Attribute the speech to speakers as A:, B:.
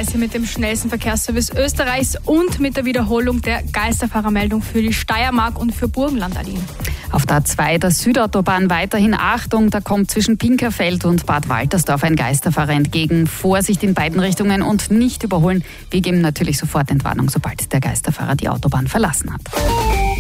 A: A30 mit dem schnellsten Verkehrsservice Österreichs und mit der Wiederholung der Geisterfahrermeldung für die Steiermark und für Burgenland, Aline.
B: Auf der A2 der Südautobahn weiterhin Achtung, da kommt zwischen Pinkerfeld und Bad Waltersdorf ein Geisterfahrer entgegen. Vorsicht in beiden Richtungen und nicht überholen. Wir geben natürlich sofort Entwarnung, sobald der Geisterfahrer die Autobahn verlassen hat.